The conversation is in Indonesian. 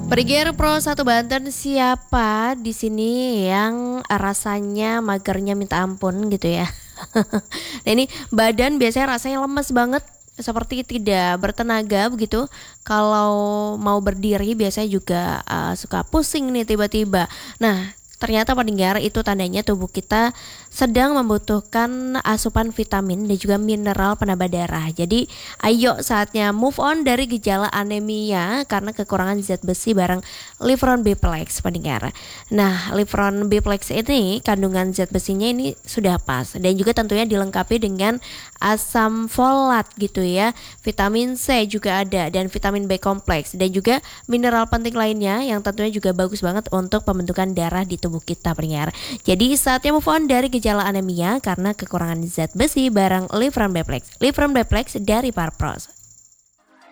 Bergear Pro 1 Banten, siapa di sini yang rasanya magernya minta ampun gitu ya. Nah ini badan biasanya rasanya lemes banget, seperti tidak bertenaga begitu. Kalau mau berdiri biasanya juga suka pusing nih tiba-tiba. Nah, ternyata pendengar itu tandanya tubuh kita sedang membutuhkan asupan vitamin dan juga mineral penambah darah. Jadi ayo saatnya move on dari gejala anemia karena kekurangan zat besi bareng Livron Biplex pendengar. Nah, Livron Biplex ini kandungan zat besinya ini sudah pas dan juga tentunya dilengkapi dengan asam folat gitu ya. Vitamin C juga ada dan vitamin B kompleks dan juga mineral penting lainnya yang tentunya juga bagus banget untuk pembentukan darah di tubuh kita pendengar. Jadi saatnya move on dari gejala anemia karena kekurangan zat besi bareng Livron Biplex. Livron Biplex dari Parpros.